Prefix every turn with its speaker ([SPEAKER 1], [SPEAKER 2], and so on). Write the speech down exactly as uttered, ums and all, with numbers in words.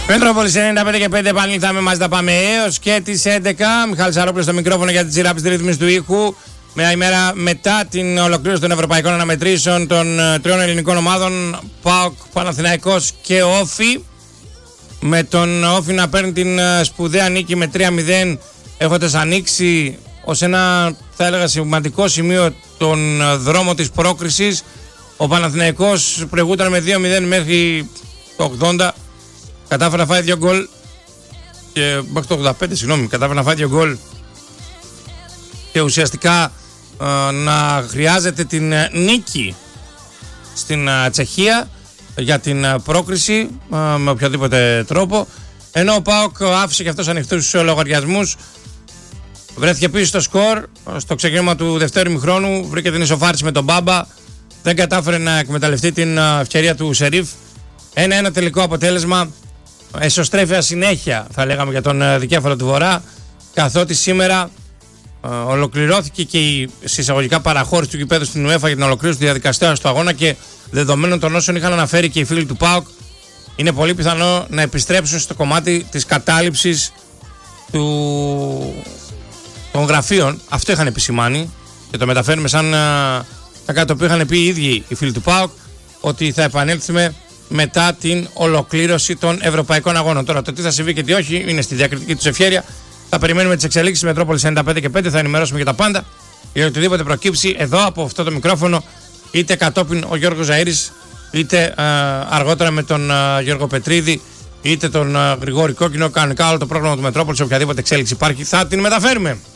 [SPEAKER 1] Μετρόπολης ενενήντα πέντε και πέντε, επανήλθαμε μαζί, τα πάμε έως και τις έντεκα. Μιχάλης Σαρόπουλος στο μικρόφωνο για τη σειρά της ρύθμισης του ήχου. Μια ημέρα μετά την ολοκλήρωση των ευρωπαϊκών αναμετρήσεων των uh, τριών ελληνικών ομάδων, ΠΑΟΚ, Παναθηναϊκός και Όφι. Με τον Όφι να παίρνει την uh, σπουδαία νίκη με τρία μηδέν, έχοντας ανοίξει ως ένα, θα έλεγα, σημαντικό σημείο τον uh, δρόμο της πρόκρισης. Ο Παναθηναϊκός προηγούταν με δύο μηδέν μέχρι το ογδόντα. Κατάφερε να φάει δύο γκολ και μέχρι το ογδόντα πέντε, συγγνώμη, κατάφερε να φάει δύο γκολ και ουσιαστικά ε, να χρειάζεται την ε, νίκη στην ε, Τσεχία για την ε, πρόκριση ε, με οποιοδήποτε τρόπο, ενώ ο ΠΑΟΚ άφησε και αυτός ανοιχτούς λογαριασμούς. Βρέθηκε πίσω στο σκορ στο ξεκίνημα του δευτέρου ημιχρόνου, βρήκε την ισοφάριση με τον Μπάμπα, δεν κατάφερε να εκμεταλλευτεί την ε, ευκαιρία του Σερίφ. Ένα ένα τελικό αποτέλεσμα, εσωστρέφεια συνέχεια θα λέγαμε για τον ε, δικέφαλο του Βορρά, καθότι σήμερα ε, ολοκληρώθηκε και η συσσαγωγικά παραχώρηση του γηπέδου στην UEFA για την ολοκλήρωση του διαδικαστέως του αγώνα, και δεδομένων των όσων είχαν αναφέρει και οι φίλοι του ΠΑΟΚ, είναι πολύ πιθανό να επιστρέψουν στο κομμάτι της κατάληψης του... των γραφείων. Αυτό είχαν επισημάνει και το μεταφέρουμε σαν ε, κάτι το οποίο είχαν πει οι ίδιοι οι φίλοι του ΠΑΟΚ, ότι θα επανέλθουμε μετά την ολοκλήρωση των ευρωπαϊκών αγώνων. Τώρα το τι θα συμβεί και τι όχι είναι στη διακριτική τους ευχέρεια. Θα περιμένουμε τις εξελίξεις στη Μετρόπολης ενενήντα πέντε και πέντε, θα ενημερώσουμε για τα πάντα. Για οτιδήποτε προκύψει εδώ από αυτό το μικρόφωνο, είτε κατόπιν ο Γιώργος Ζαΐρης, είτε α, αργότερα με τον α, Γιώργο Πετρίδη, είτε τον α, Γρηγόρη Κόκκινο. Κανονικά όλο το πρόγραμμα του Μετρόπολης, οποιαδήποτε εξέλιξη υπάρχει, θα την μεταφέρουμε.